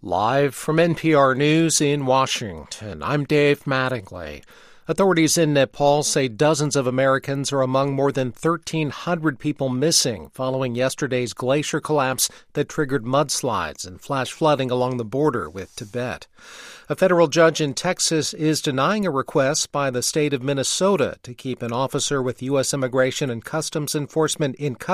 Live from NPR News in Washington, I'm Dave Mattingly. Authorities in Nepal say dozens of Americans are among more than 1,300 people missing following yesterday's glacier collapse that triggered mudslides and flash flooding along the border with Tibet. A federal judge in Texas is denying a request by the state of Minnesota to keep an officer with U.S. Immigration and Customs Enforcement in custody